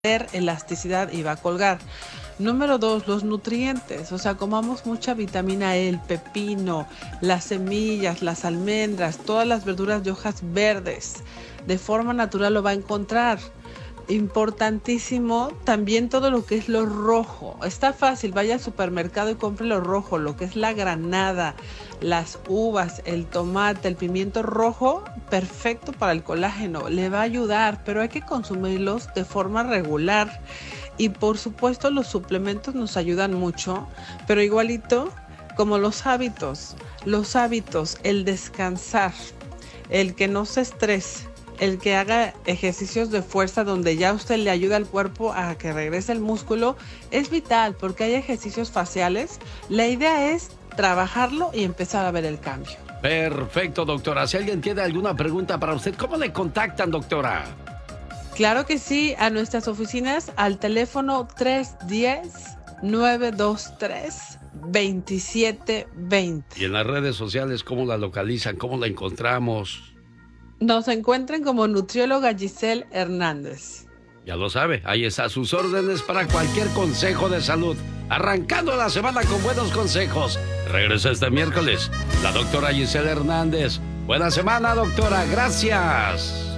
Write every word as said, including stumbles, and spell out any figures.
elasticidad y va a colgar. Número dos, los nutrientes, o sea, comamos mucha vitamina E, el pepino, las semillas, las almendras, todas las verduras de hojas verdes. De forma natural lo va a encontrar. Importantísimo también todo lo que es lo rojo. Está fácil, vaya al supermercado y compre lo rojo, lo que es la granada, las uvas, el tomate, el pimiento rojo, perfecto para el colágeno, le va a ayudar, pero hay que consumirlos de forma regular. Y por supuesto los suplementos nos ayudan mucho, pero igualito como los hábitos, los hábitos, el descansar, el que no se estrese, el que haga ejercicios de fuerza donde ya usted le ayuda al cuerpo a que regrese el músculo, es vital porque hay ejercicios faciales. La idea es trabajarlo y empezar a ver el cambio. Perfecto, doctora. Si alguien tiene alguna pregunta para usted, ¿cómo le contactan, doctora? Claro que sí, a nuestras oficinas al teléfono tres uno cero, nueve dos tres, dos siete dos cero. Y en las redes sociales, ¿cómo la localizan? ¿Cómo la encontramos? Nos encuentran como nutrióloga Giselle Hernández. Ya lo sabe, ahí está, sus órdenes para cualquier consejo de salud. Arrancando la semana con buenos consejos. Regresa este miércoles la doctora Giselle Hernández. Buena semana, doctora. Gracias.